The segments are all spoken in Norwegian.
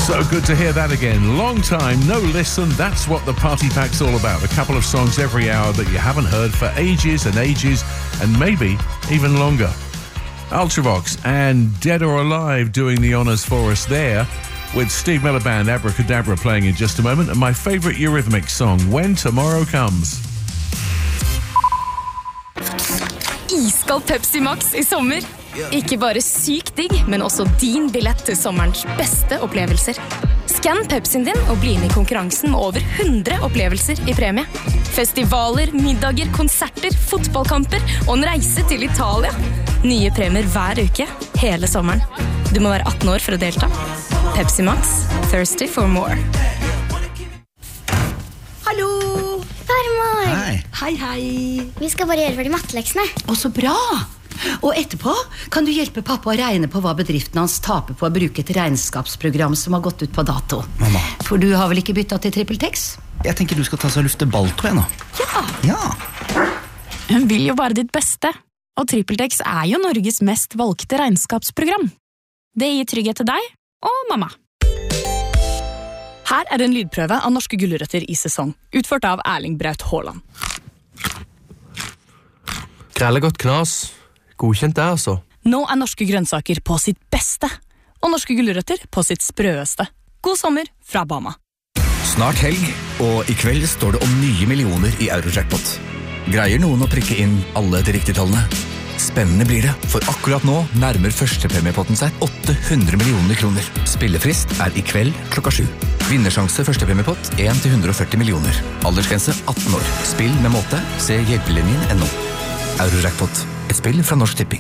So good to hear that again. Long time, no listen. That's what the Party Pack's all about. A couple of songs every hour that you haven't heard for ages and ages, and maybe even longer. Ultravox and Dead or Alive doing the honours for us there, with Steve Miller Band, Abracadabra playing in just a moment, and my favourite Eurythmics song, When Tomorrow Comes. Iskald Pepsi Max I sommer. Ikke bare sykt digg, men også din billett til sommerens beste opplevelser. Skann Pepsin din og bli med I konkurransen med over 100 opplevelser I premie. Festivaler, middager, konserter, fotballkamper og en reise til Italia. Nye premier hver uke, hele sommeren. Du må være 18 år for å delta. Pepsi Max, thirsty for more. Hallo! Farmor! Hei. Hei, hei. Vi skal bare gjøre ferdig matteleksene. Å, så bra! Og etterpå kan du hjelpe pappa å regne på hva bedriften hans taper på å bruke et regnskapsprogram som har gått ut på dato. Mamma. For du har vel ikke byttet til TrippelTex? Jeg tenker du skal ta så lufte balltro nå. Ja. Hun vil jo bare ditt beste, og TrippelTex jo Norges mest valgte regnskapsprogram. Det gir trygghet til deg og mamma. Her en lydprøve av norske gulrøtter I sesong, utført av Erling Braut Haaland. Grellegodt knas. Godkjent det, altså. Nå norske grønnsaker på sitt beste, og norske gulrøtter på sitt sprøeste. God sommer fra Bama. Snart helg, og I kveld står det om nye millioner I Eurojackpot. Greier noen å prikke inn alle de riktige tallene? Spennende blir det, for akkurat nå nærmer førstepremiepotten seg 800 millioner kroner. Spillefrist I kveld klokka 7. Vinnersjanse førstepremiepott 1-140 millioner. Aldersgrense 18 år. Spill med måte. Se hjelpelinjen.no. Eurojackpot. Et spill fra Norsk Tipping.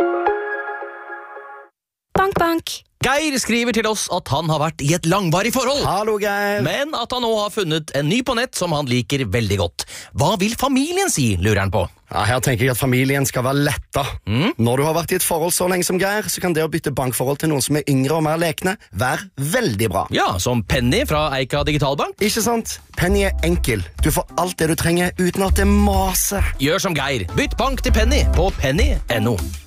Bank, bank. Geir skriver til oss at han har vært I et langvarig forhold. Hallo, Geir. Men at han nå har funnet en ny på nett som han liker veldig godt. Hva vil familien si, lurer han på? Ja, her tenker jeg at familien skal være letta. Når du har vært I et forhold så lenge som Geir, så kan det å bytte bankforhold til noen som yngre og mer lekne være veldig bra. Ja, som Penny fra Eika Digitalbank. Ikke sant? Penny enkel. Du får alt det du trenger uten at det maser. Gjør som Geir. Bytt bank til Penny på penny.no.